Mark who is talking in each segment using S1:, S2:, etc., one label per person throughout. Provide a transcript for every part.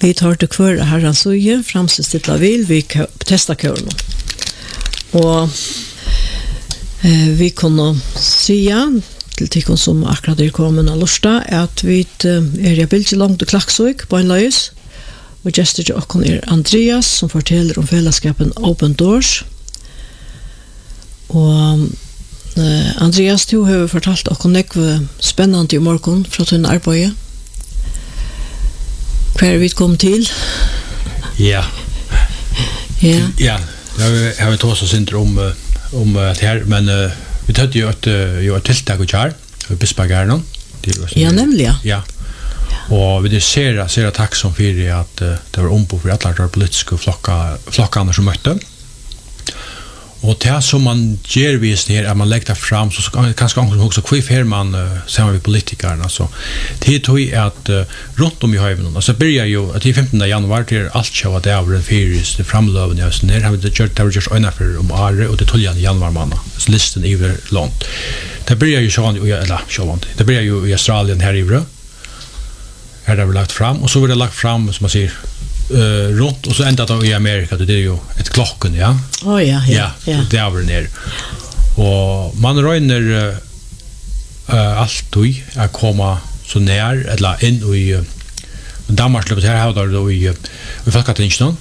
S1: Vi tar til hver herrens øye, framstilt vil vi testa køren. Og vi kunne sige til tikkene som akkurat kommet av Lorsta, at vi i bildet langt og Klaksvik på en løs, og gestet til oss Andreas, som forteller om fellesskapen Open Doors. Og Andreas, du har fortalt oss noe spennende i morgen fra din arbeid. Hva vi kom til?
S2: Ja. Jeg har tås og synder om det her, men vi tøtte jo et tiltak og kjær, i Bispagærnen.
S1: Ja, nemlig,
S2: ja. Og vi ser takk som fyrir at det var ombord for alle de politiske flokkene som møtte. Og det som man gjør vist her, at man legger det fram, så kanskje angst også, hvor fer man sammen med politikerne, altså. Det tror jeg at rundt om i høyven, altså begynner jo, at i 15. januar, det alt kjøver det av den fyris, det framløven, ja, så her har vi gjort øynefor om året, og det 12. januar manna, så listen i lånt. Det begynner jo sånn, det begynner jo i Australien her i Ivre, her har vi lagt fram, og så vil det lagt fram, som man sier, runt och så ända då i Amerika det är ju ett klockan ja.
S1: Ja.
S2: Det är över ner. Och man röner allt att komma så när eller in i Danmark det här har då i Folketinget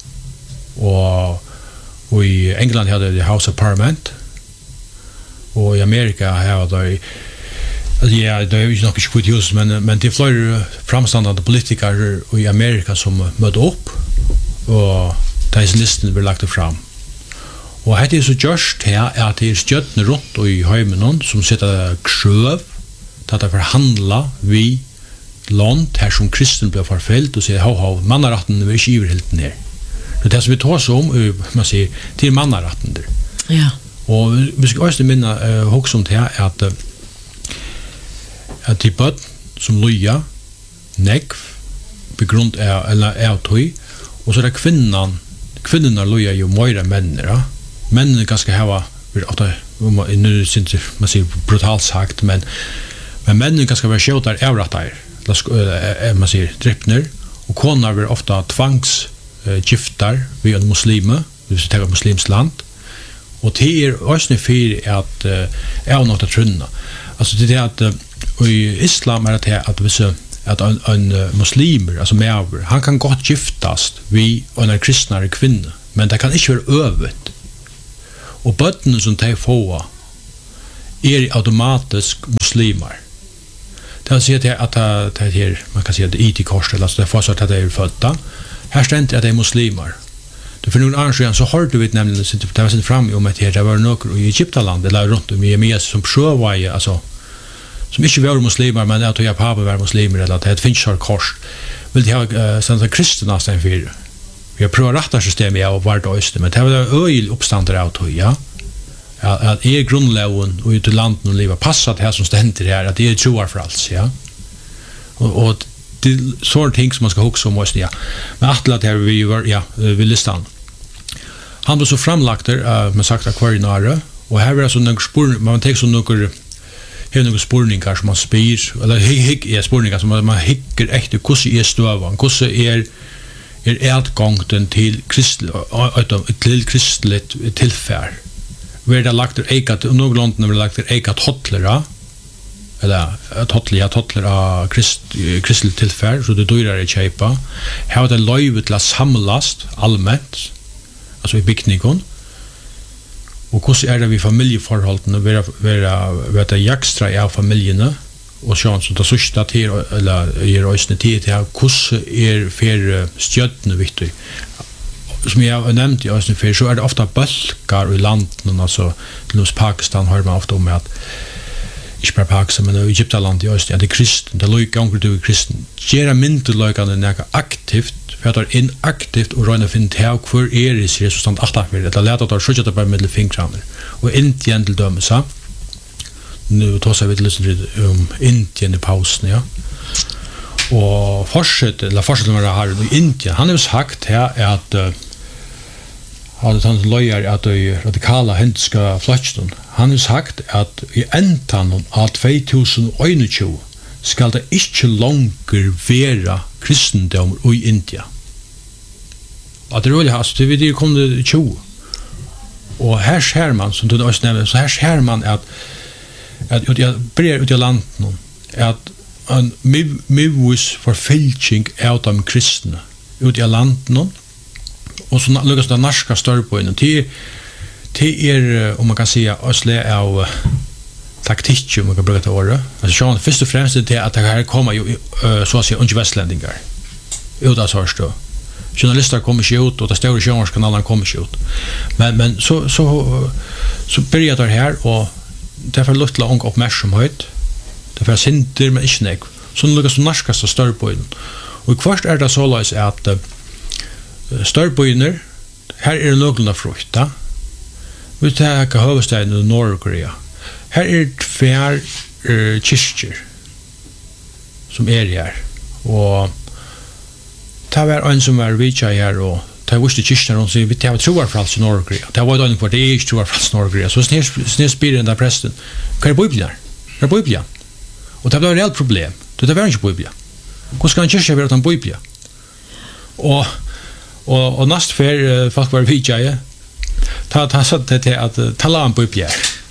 S2: och i England hade det House of Parliament och i Amerika har då ja, det är ju nog inte just men det flyr framstående politiker i Amerika som møtte upp och deras listen blir lagt fram. Och det är så just här att det är stjärnor runt och i heimen som sitter kröv att förhandla vi land här som kristen blir förfällt och säger ha mannarätten vi är helt ner. Det som vi tar så om man säger till mannarätten där.
S1: Ja.
S2: Och vi ska också minna också om det här att de bøtt som loja nekv på grund av tøy og så er det kvinnorna loja jo mer mennene mennene ganske hava nu synes man sier brutalt sagt men mennene ganske være skjøtar avrattar man sier drippner og konar vil ofta tvangsgiftar vi en muslime hvis vi tenker muslims land og det er også for at avnåta trunna altså det er at i islam är det att vissa att en muslimer alltså med han kan gott giftas vi en kristnare kvinna men det kan inte vara övet och bötten som de får är automatiskt muslimer det vill säga att det här man kan säga det IT kors eller så det får så att det är födda här ständer att det är muslimer det för någon annan så har du vet nämligen det var sin fram om att det var några i Egyptaland eller runt om i Mies som prövar alltså som inte var muslimer men att jag pappa var muslimer eller att det finns har kors vill jag såna kristna sen för vi har prövat rätta system jag var då just men det var öl uppståndare av tog ja att är grundlagen och ut i landet och leva passat här som ständer här att det är troar för alls ja och det sånt ting som man ska huxa om måste ja men att här vi var ja vi listan han var så framlagt med sagt att kvarnare och här var så några spår man tar så några här några spårningar som man spyr eller spårningar som man hickar echt hur är stövan hur är utgången till kristligt tillfär where det lagt ekat och några landen har lagt ekat hottlera eller hottlera kristligt tillfär så det dyrar i köpa har det löjvet till att samlast allmänt alltså i byggningen och hur är det vi familjeforholden vara det jagstra av familjerna och så det sista till eller ger oss det till hur för stjärnor viktigt som jag har nämnt i östen för så är det ofta balkar i landen alltså till Pakistan har man ofta om att inte bara Pakistan men i Egyptaland i östen det kristen det lojka gånger du kristen gera myndlöjkande näka aktivt för att är inaktivt och röna finna till hur är det så stand åtta för det låter att skjuta på medelfingrarna och inte till döm så nu tar vi lite om Indien i pausen ja och fortsätter med det här i Indien han har sagt här att hade han lojar att det radikala händiska flöchten han har sagt att i ändan av 2021 skal det inte längre vara kristendom i India. Och det är roligt, alltså, det kom det 20. Och här ser man, som du också nämnde, så här ser man att jag börjar ut i landet nu, att en mivus förfälsning av de kristna ut i landet nu, och så lyckas det norska störpåen, till om man kan säga, ösle av taktik, om man kan bruka det året. Alltså, först och främst det att det här kommer ju, så att säga, unge västlänningar, ut av Sörstå. Journalister kommer inte ut, och det stora journalistkanalerna kommer inte ut. Men så börjar det här, och det är för luttla unga uppmärksamhet. Det är för sinter, men inte nek. Så nu lyckas det norskaste störrbøyden. Og kvart det så løs at størrbøyner, her det noenlunde frukta. Vi tar hovedstaden i Nord-Korea. Her tvær kyrkjer som her. Og det var en som var vidtja her, og det var kyrkjer rundt, så vi tar troarfrals i Nord-Korea. Det var en for det ikke troarfrals i Nord-Korea. Så snitt spyrer den der presten. Hva Bibelen her? Hva Bibelen? Og det var et reelt problem. Det var ikke Bibelen. Hvordan skal en kyrkje være uten Bibelen? Og næst før folk var vidtja, ta satt det til at tala om Bibelen.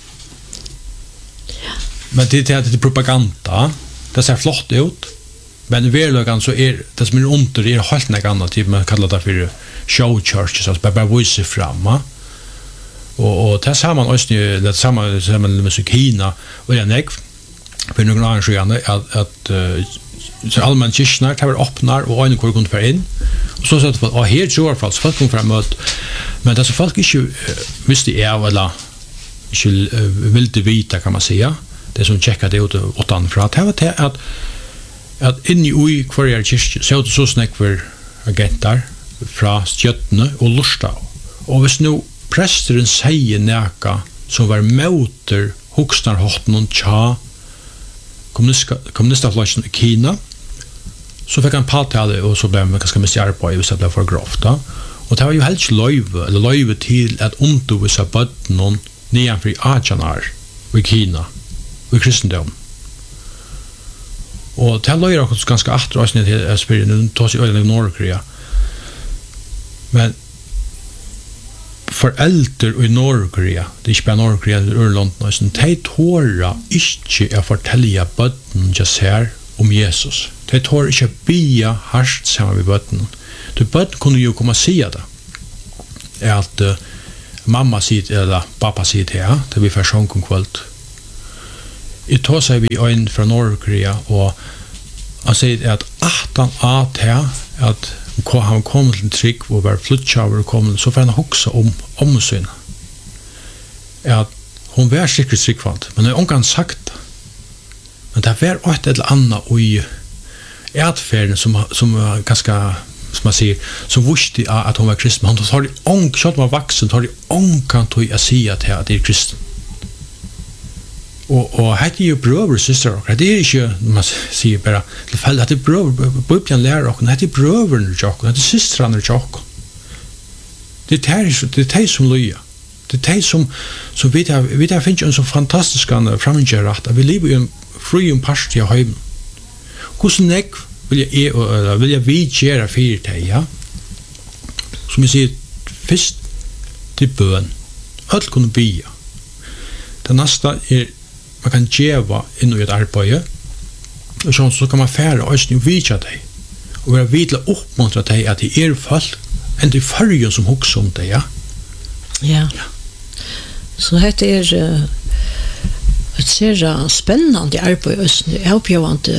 S2: Men det är det propaganda. Det ser flott ut. Men i verkligheten så det som under helt något annat, typ man kallar det för show churches, alltså bara visa fram. Och det har man också det samma med Kina och det näck för några år sedan att så allmän kyrkor har öppnar och en kunde för in. Och så att och här tror jag folk kommer framåt. Men det så folk inte visste eller inte vill vita kan man säga. Det som checkade ut åtan för att det var att in i kvarjer kyrkje så så snäckver agentar fra stjøttene og lusta. Og hvis nu presteren sier næka som var møter hoksnarhotten tja kommunistaflasjen i Kina, så fikk han påtale, og så ble han ganske mistjær på hvis det ble for grovt. Og det var jo helst løyve til at undervisa bøtten nedanfor i Ajanar i Kina, i kristendom. Og det løyer også ganske atter oss ned til Espirien, nu tar seg øyne i Nord-Korea. Men foreldre i Nord-Korea, det er ikke bare Nord-Korea, det er Ørland, de tårer ikke å fortelle bøtten jeg ser om Jesus. De tårer ikke å bia hardt sammen med bøtten. Så bøtten kunne jo komme og si det. At mamma sier, eller pappa sier det, det blir for sånn kvalt. I tar seg vi øyn fra Nord-Korea, og han sier at 18 at her, at han kom til trygg og var flyttjaver og kom, så får han hoksa om sin. At hun var sikkert tryggvant, men det er omgang sagt det. Men det var et eller annet i atferden som ganske, som man sier, som visste at hun var kristen. Han tar det omgang, selv om han var vaksen, tar det omgang til å si at det er kristen. Og det er jo brøver, søster, det er ikke, man sier bare, det er brøver, Bibelen lærer oss, det er brøverne til oss, det er søstrene til oss. Det er de som løyer. Det er de som vi har finnet en så fantastisk fremmedgjøret, at vi lever i en fri og parst i høyden. Hvordan vil jeg vidgjøre fire til, ja? Som jeg sier, først til bøn, alt kunne bya. Det neste man kan djeva inn i et arbeid, og så kan man fære og vidtja deg, og være vidla oppmuntra deg at det er folk, enn det er fargen som hokser om deg, ja?
S1: Ja. Så dette et ser spennende arbeid, jeg oppgjøvende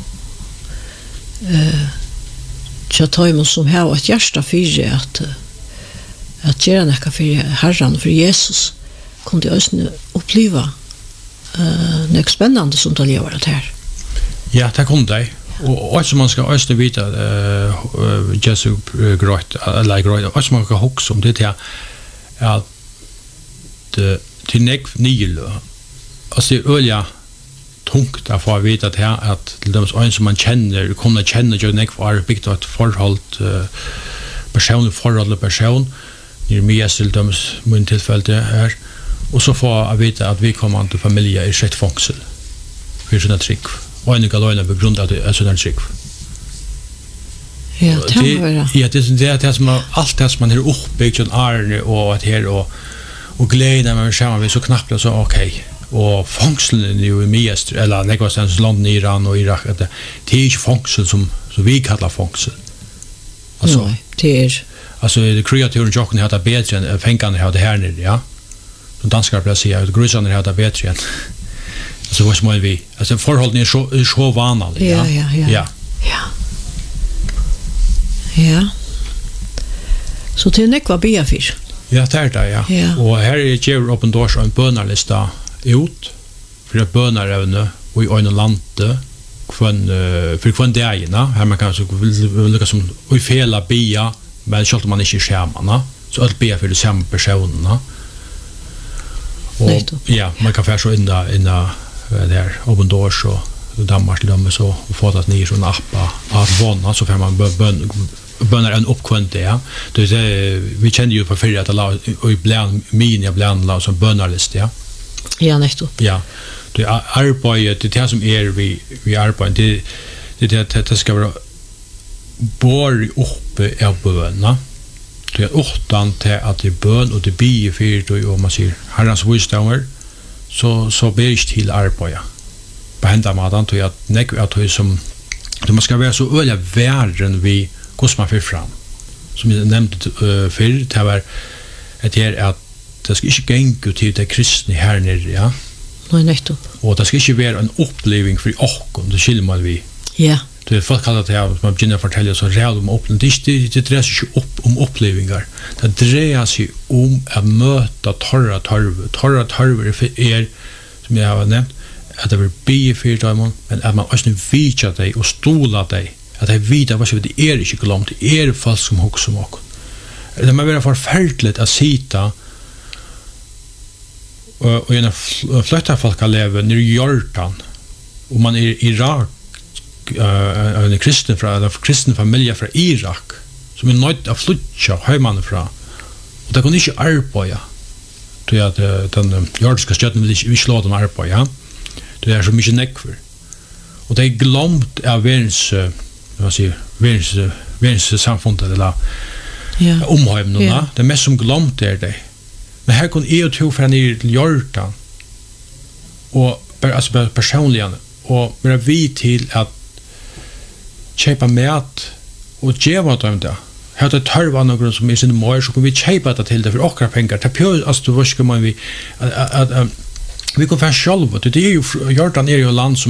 S1: tjatøymen som har et hjärsta fyrir at gjøre nekka for Herren, for Jesus, kunne jeg oppleva det er spennende som det lever det her.
S2: Ja, det kom det. Og også man skal også vite Jesu grøyt, eller grøyt, også man skal hokse om det til at til nekv nylø, altså det er øyelig tungt å få vite at til dem som man kjenner, kommer å kjenne jo nekv er bygd av et forhold, personlig forhold til person, Jeremias til dem min tilfelle her, og så får jeg vite at vi kommer til familie i slett fangsel for sånne trygg. Og en ikke løgnet på grunn av det er sånne trygg.
S1: Ja, det.
S2: Ja, det som allt det som man är uppbyggt och arne och att här och glädje man ser vi så knappt så okej. Och fångslen ju i mest eller någonstans London, Iran och Irak att det är inte fångsel som vi kallar fångsel.
S1: Alltså det är
S2: alltså det kreaturen jocken hade bättre än fängarna hade här nere, ja. De danskar vill säga att grusarna hade bättre än. Alltså vad som vi alltså förhållningen är så vanligt, ja.
S1: Ja. Så till nekva beafir.
S2: Ja, det är det, ja. Och här är Jever Open Doors en bönarlista ut för att bönarevne och i öjna lande för kvann dägina. Här man kanske lyckas som i fela bia, men själv man inte skärmarna. Så allt bia för de samma personerna. Och ja, man kan få så in där Open Doors och Danmark till dem så få det ner sån appa att vana så får man bönar en uppkvant det. Det vi kände ju på förra att la och ibland ibland som bönarlist, ja.
S1: Ja, nettopp.
S2: Ja. Det arbetet det som vi arbetar det ska vara bor uppe av böna. Det är åttan till att det bön och det bie för då om man säger Herrans visdomar så ber jag till arbeta. På hända madan tror jag att näck att som man ska vara så öliga värden vi hur man får fram. Som jag nämnde förr, det var att det ska inte gänga till det kristna här nere, ja.
S1: Nej, nettopp.
S2: Och det ska inte vara en upplevelse för oss, det skiljer vi.
S1: Ja.
S2: Det är folk kallar det här, man begynner att fortälja så rädd om upplevelse. Det dreier sig inte om upplevelser. Det dreier sig om att möta torra tarver. Torra tarver är, som jag har nämnt, att det vill be för dem, men att man också vidtar dig och stolar dig. Att det vidar vad det är inte glömt, det är folk som också om oss. Det må vara förfärligt att sitta och en flytta folk att leva nere i Jordan och man är i Irak en kristen familj från Irak som är nöjd att flytta hemman från och det kan inte arbeta till att den jordiska stöten vi slår dem arbeta, ja. Det är så mycket nekver och det är glömt av världens samfund eller omhöjmnorna. Det är mest som glömt är det. Men här kan jag tro för ner till Jordan och alltså personligen och vara vid till att köpa mat och geva dem det. Här det törva någon som är sin mor så kan vi köpa det till det för åkra pengar. Det är alltså vad ska man vi kan få själva. Det är ju Jordan är ju land som